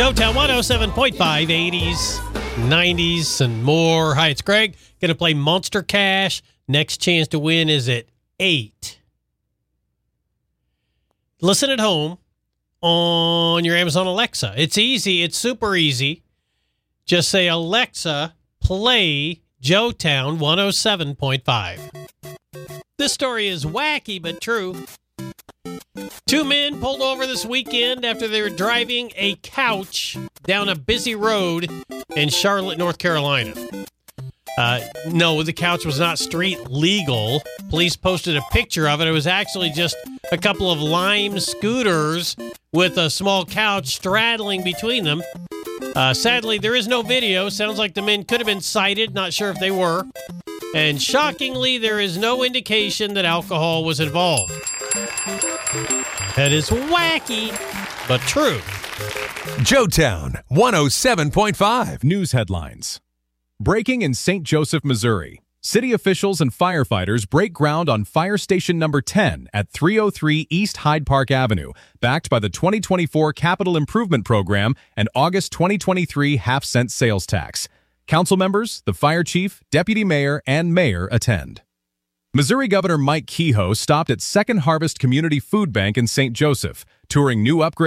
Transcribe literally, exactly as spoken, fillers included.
Joetown one oh seven point five, eighties, nineties, and more. Hi, it's Greg. Going to play Monster Cash. Next chance to win is at eight. Listen at home on your Amazon Alexa. It's easy. It's super easy. Just say, Alexa, play Joetown one oh seven point five. This story is wacky but true. Two men pulled over this weekend after they were driving a couch down a busy road in Charlotte, North Carolina. Uh, no, the couch was not street legal. Police posted a picture of it. It was actually just a couple of Lime scooters with a small couch straddling between them. Uh, sadly, there is no video. Sounds like the men could have been cited. Not sure if they were. And shockingly, there is no indication that alcohol was involved. That is wacky, but true. Joetown one oh seven point five. News headlines. Breaking in Saint Joseph, Missouri. City officials and firefighters break ground on Fire Station Number ten at three oh three East Hyde Park Avenue, backed by the twenty twenty-four Capital Improvement Program and August twenty twenty-three half-cent sales tax. Council members, the fire chief, deputy mayor, and mayor attend. Missouri Governor Mike Kehoe stopped at Second Harvest Community Food Bank in Saint Joseph, touring new upgrades